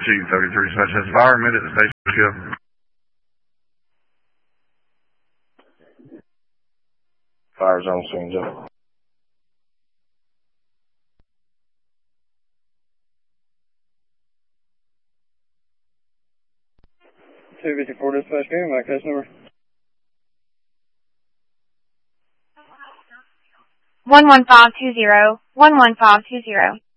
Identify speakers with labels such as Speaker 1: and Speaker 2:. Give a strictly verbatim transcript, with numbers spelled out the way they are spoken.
Speaker 1: two thirty-three, such as fire admitted the station shift. Fire zone scenes up.
Speaker 2: two fifty-four dispatch, game, my case number.
Speaker 3: One one five two zero. One one five two zero.